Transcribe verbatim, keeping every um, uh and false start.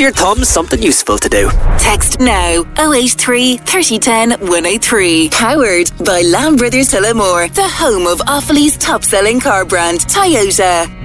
your thumb something useful to do. Text now oh eight three, thirty ten, one oh three. Powered by Lamb Brothers Tullamore, the home of Offaly's top-selling car brand, Toyota.